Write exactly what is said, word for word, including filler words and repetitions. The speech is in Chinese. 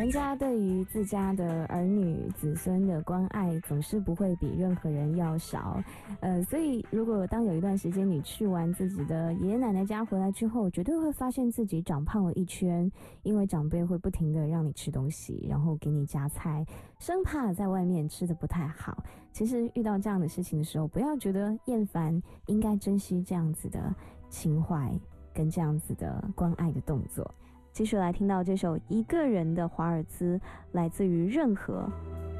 人家对于自家的儿女子孙的关爱总是不会比任何人要少，呃，所以如果当有一段时间你去完自己的爷爷奶奶家回来之后，绝对会发现自己长胖了一圈，因为长辈会不停的让你吃东西，然后给你夹菜，生怕在外面吃的不太好。其实遇到这样的事情的时候，不要觉得厌烦，应该珍惜这样子的情怀跟这样子的关爱的动作。继续来听到这首一个人的华尔兹，来自于任何。